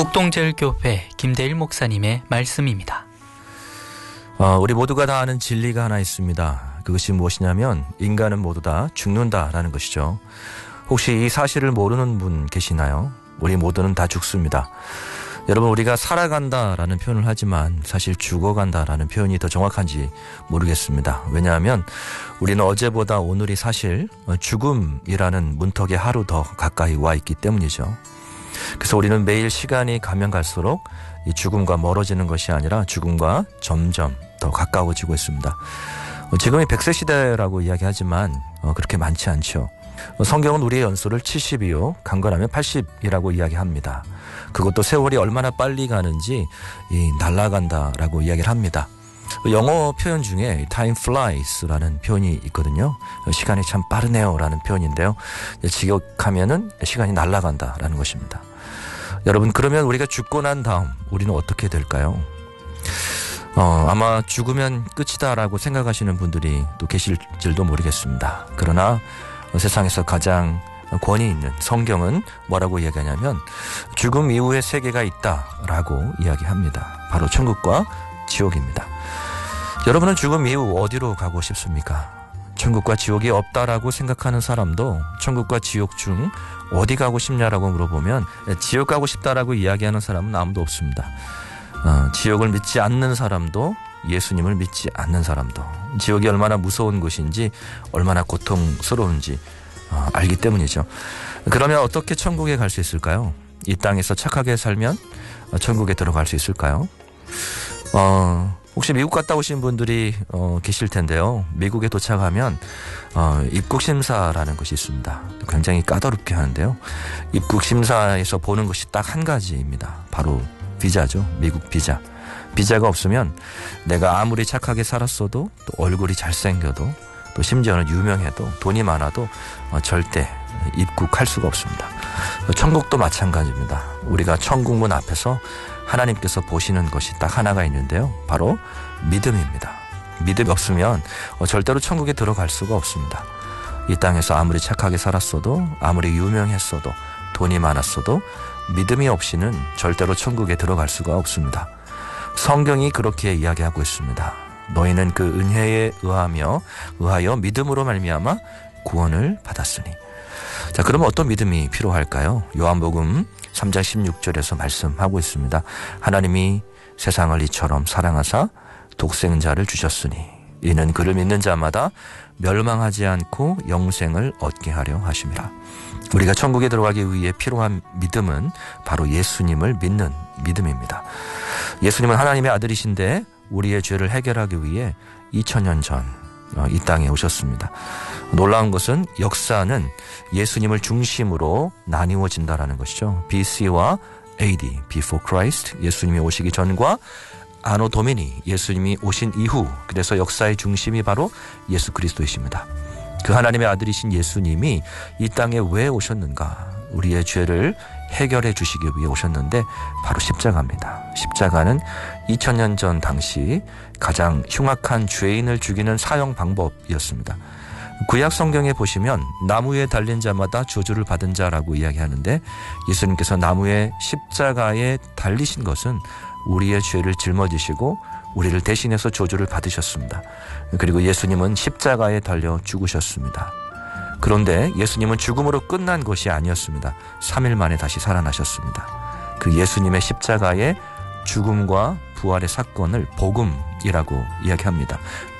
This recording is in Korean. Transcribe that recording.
목동제일교회 김대일 목사님의 말씀입니다. 우리 모두가 다 아는 진리가 하나 있습니다. 그것이 무엇이냐면 인간은 모두 다 죽는다라는 것이죠. 혹시 이 사실을 모르는 분 계시나요? 우리 모두는 다 죽습니다. 여러분, 우리가 살아간다라는 표현을 하지만 사실 죽어간다라는 표현이 더 정확한지 모르겠습니다. 왜냐하면 우리는 어제보다 오늘이 사실 죽음이라는 문턱에 하루 더 가까이 와 있기 때문이죠. 그래서 우리는 매일 시간이 가면 갈수록 이 죽음과 멀어지는 것이 아니라 죽음과 점점 더 가까워지고 있습니다. 지금이 100세 시대라고 이야기하지만 그렇게 많지 않죠. 성경은 우리의 연수를 70이요, 강건하면 80이라고 이야기합니다. 그것도 세월이 얼마나 빨리 가는지 날아간다라고 이야기를 합니다. 영어 표현 중에 time flies라는 표현이 있거든요. 시간이 참 빠르네요라는 표현인데요. 직역하면은 시간이 날아간다라는 것입니다. 여러분, 그러면 우리가 죽고 난 다음 우리는 어떻게 될까요? 아마 죽으면 끝이다라고 생각하시는 분들이 또 계실지도 모르겠습니다. 그러나 세상에서 가장 권위 있는 성경은 뭐라고 이야기하냐면 죽음 이후의 세계가 있다라고 이야기합니다. 바로 천국과 지옥입니다. 여러분은 죽음 이후 어디로 가고 싶습니까? 천국과 지옥이 없다라고 생각하는 사람도 천국과 지옥 중 어디 가고 싶냐라고 물어보면 지옥 가고 싶다라고 이야기하는 사람은 아무도 없습니다. 지옥을 믿지 않는 사람도, 예수님을 믿지 않는 사람도 지옥이 얼마나 무서운 곳인지, 얼마나 고통스러운지 알기 때문이죠. 그러면 어떻게 천국에 갈 수 있을까요? 이 땅에서 착하게 살면 천국에 들어갈 수 있을까요? 혹시 미국 갔다 오신 분들이 계실 텐데요. 미국에 도착하면 입국 심사라는 것이 있습니다. 굉장히 까다롭게 하는데요. 입국 심사에서 보는 것이 딱 한 가지입니다. 바로 비자죠. 미국 비자. 비자가 없으면 내가 아무리 착하게 살았어도, 또 얼굴이 잘생겨도, 또 심지어는 유명해도, 돈이 많아도 절대 입국할 수가 없습니다. 천국도 마찬가지입니다. 우리가 천국문 앞에서 하나님께서 보시는 것이 딱 하나가 있는데요. 바로 믿음입니다. 믿음이 없으면 절대로 천국에 들어갈 수가 없습니다. 이 땅에서 아무리 착하게 살았어도, 아무리 유명했어도, 돈이 많았어도 믿음이 없이는 절대로 천국에 들어갈 수가 없습니다. 성경이 그렇게 이야기하고 있습니다. 너희는 그 은혜에 의하여 믿음으로 말미암아 구원을 받았으니. 자, 그러면 어떤 믿음이 필요할까요? 요한복음 3장 16절에서 말씀하고 있습니다. 하나님이 세상을 이처럼 사랑하사 독생자를 주셨으니 이는 그를 믿는 자마다 멸망하지 않고 영생을 얻게 하려 하심이라. 우리가 천국에 들어가기 위해 필요한 믿음은 바로 예수님을 믿는 믿음입니다. 예수님은 하나님의 아들이신데 우리의 죄를 해결하기 위해 2000년 전 이 땅에 오셨습니다. 놀라운 것은 역사는 예수님을 중심으로 나뉘어진다라는 것이죠. BC와 AD, Before Christ, 예수님이 오시기 전과 아노 도미니, 예수님이 오신 이후, 그래서 역사의 중심이 바로 예수 그리스도이십니다. 그 하나님의 아들이신 예수님이 이 땅에 왜 오셨는가? 우리의 죄를 해결해 주시기 위해 오셨는데 바로 십자가입니다. 십자가는 2000년 전 당시 가장 흉악한 죄인을 죽이는 사형 방법이었습니다. 구약 성경에 보시면 나무에 달린 자마다 저주를 받은 자라고 이야기하는데, 예수님께서 나무의 십자가에 달리신 것은 우리의 죄를 짊어지시고 우리를 대신해서 저주를 받으셨습니다. 그리고 예수님은 십자가에 달려 죽으셨습니다. 그런데 예수님은 죽음으로 끝난 것이 아니었습니다. 3일 만에 다시 살아나셨습니다. 그 예수님의 십자가의 죽음과 부활의 사건을 복음이라고 이야기합니다.